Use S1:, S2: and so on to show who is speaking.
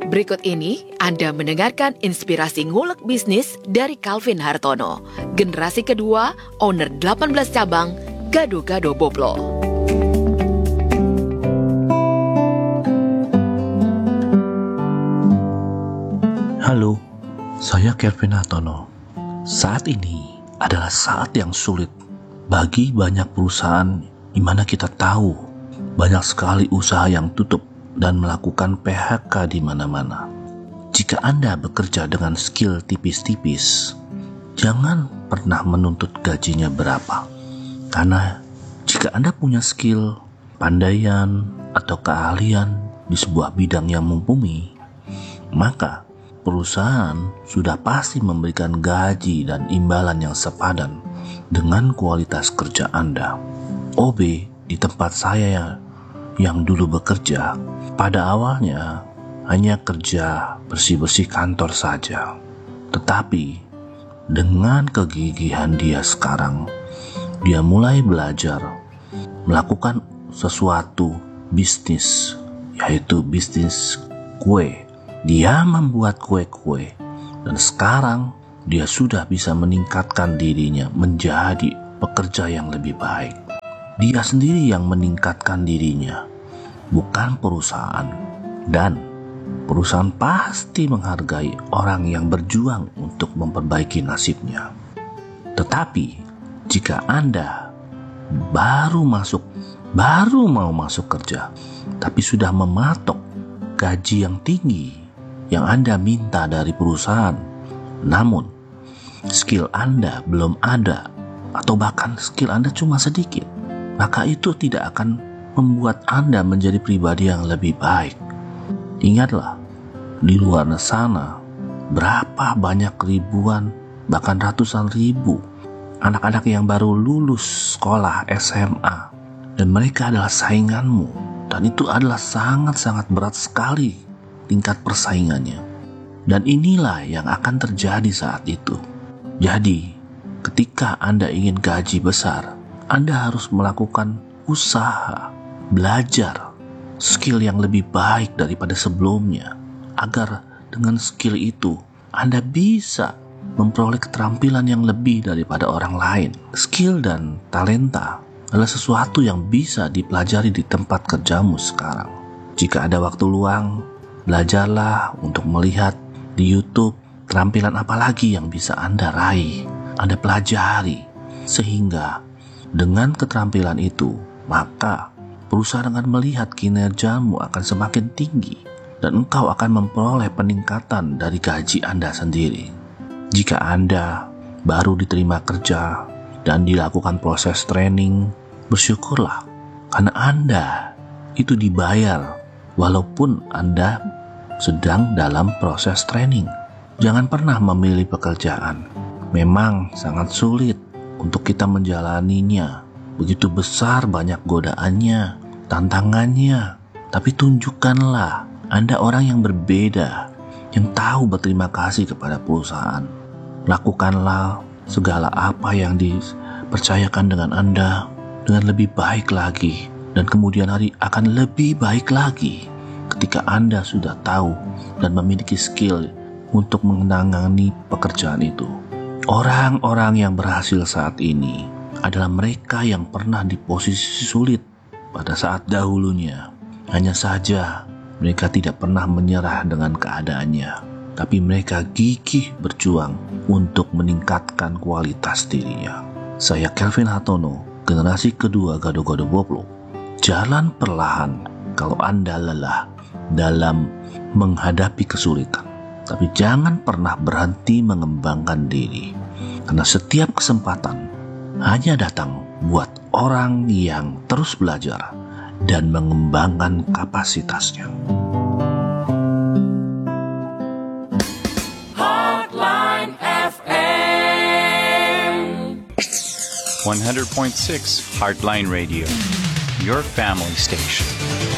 S1: Berikut ini Anda mendengarkan inspirasi ngulek bisnis dari Calvin Hartono, generasi kedua, owner 18 cabang, Gado-Gado Boplo.
S2: Halo, saya Calvin Hartono. Saat ini adalah saat yang sulit bagi banyak perusahaan di mana kita tahu banyak sekali usaha yang tutup dan melakukan PHK di mana-mana. Jika Anda bekerja dengan skill tipis-tipis, jangan pernah menuntut gajinya berapa. Karena jika Anda punya skill, pandaian, atau keahlian di sebuah bidang yang mumpuni, maka perusahaan sudah pasti memberikan gaji dan imbalan yang sepadan dengan kualitas kerja Anda. OB di tempat saya yang dulu bekerja, pada awalnya hanya kerja bersih-bersih kantor saja. Tetapi dengan kegigihan dia sekarang, dia mulai belajar melakukan sesuatu bisnis, yaitu bisnis kue. Dia membuat kue-kue dan sekarang dia sudah bisa meningkatkan dirinya menjadi pekerja yang lebih baik. Dia sendiri yang meningkatkan dirinya, bukan perusahaan. Dan perusahaan pasti menghargai orang yang berjuang untuk memperbaiki nasibnya. Tetapi jika Anda baru mau masuk kerja, tapi sudah mematok gaji yang tinggi yang Anda minta dari perusahaan, namun skill Anda belum ada atau bahkan skill Anda cuma sedikit, maka itu tidak akan membuat Anda menjadi pribadi yang lebih baik. Ingatlah, di luar sana berapa banyak ribuan bahkan ratusan ribu anak-anak yang baru lulus sekolah SMA dan mereka adalah sainganmu, dan itu adalah sangat-sangat berat sekali tingkat persaingannya. Dan inilah yang akan terjadi saat itu. Jadi, ketika Anda ingin gaji besar, Anda harus melakukan usaha, belajar skill yang lebih baik daripada sebelumnya, agar dengan skill itu Anda bisa memperoleh keterampilan yang lebih daripada orang lain. Skill dan talenta adalah sesuatu yang bisa dipelajari di tempat kerjamu sekarang. Jika ada waktu luang, belajarlah untuk melihat di YouTube keterampilan apa lagi yang bisa Anda raih, Anda pelajari, sehingga dengan keterampilan itu, maka perusahaan akan melihat kinerjamu akan semakin tinggi dan engkau akan memperoleh peningkatan dari gaji Anda sendiri. Jika Anda baru diterima kerja dan dilakukan proses training, bersyukurlah karena Anda itu dibayar walaupun Anda sedang dalam proses training. Jangan pernah memilih pekerjaan. Memang sangat sulit untuk kita menjalaninya. Begitu besar banyak godaannya, tantangannya. Tapi tunjukkanlah Anda orang yang berbeda, yang tahu berterima kasih kepada perusahaan. Lakukanlah segala apa yang dipercayakan dengan Anda dengan lebih baik lagi, dan kemudian hari akan lebih baik lagi ketika Anda sudah tahu dan memiliki skill untuk menangani pekerjaan itu. Orang-orang yang berhasil saat ini adalah mereka yang pernah di posisi sulit pada saat dahulunya. Hanya saja mereka tidak pernah menyerah dengan keadaannya, tapi mereka gigih berjuang untuk meningkatkan kualitas dirinya. Saya Calvin Hartono, generasi kedua Gado-Gado Boplo. Jalan perlahan kalau Anda lelah dalam menghadapi kesulitan. Tapi jangan pernah berhenti mengembangkan diri, karena setiap kesempatan hanya datang buat orang yang terus belajar dan mengembangkan kapasitasnya.
S3: Heartline FM
S4: 100.6 Heartline Radio, your family station.